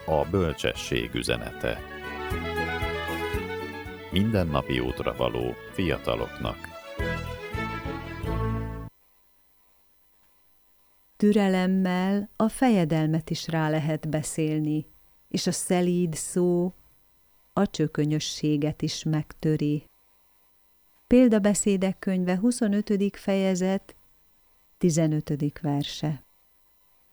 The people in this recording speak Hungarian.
A bölcsesség üzenete. Mindennapi útra való fiataloknak. Türelemmel a fejedelmet is rá lehet beszélni, és a szelíd szó a csökönyösséget is megtöri. Példabeszédek könyve 25. fejezet, 15. verse.